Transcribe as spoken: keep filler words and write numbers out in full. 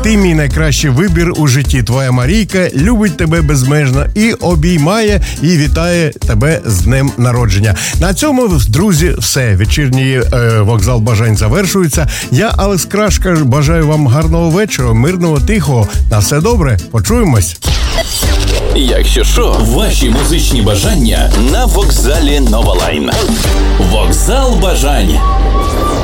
Ти мій найкращий вибір у житті. Твоя Марійка любить тебе безмежно і обіймає, і вітає тебе з днем народження. На цьому, друзі, все. Вечірній е, вокзал бажань завершується. Я, Алекс Крашка, бажаю вам гарного вечора, мирного, тихого. На все добре. Почуємось. Якщо що, ваші музичні бажання на вокзалі Нова Лайн. Вокзал бажань.